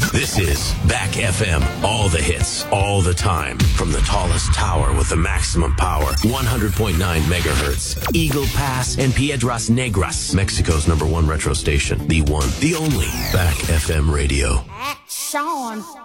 This is Back FM. All the hits, all the time. From the tallest tower with the maximum power. 100.9 megahertz. Eagle Pass and Piedras Negras. Mexico's #1 retro station. The one, the only Back FM radio. Sean.